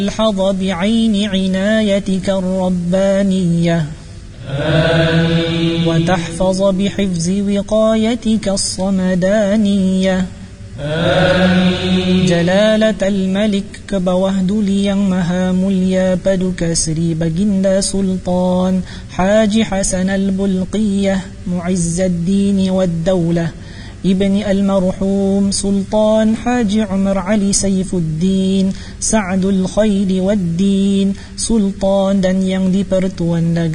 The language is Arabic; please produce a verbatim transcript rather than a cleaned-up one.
الحظ بعين عنايتك الربانية آمين. وتحفظ بحفظ وقايتك الصمدانية آمين. جلالة الملك كبوهد ليang maha mulya paduka Sri Baginda Sultan Haji Hasan al-Bulqiyah معز الدين والدولة ابن المرحوم سلطان حاجي عمر علي سيف الدين سعد الخير والدين Sultan dan yang dipertuan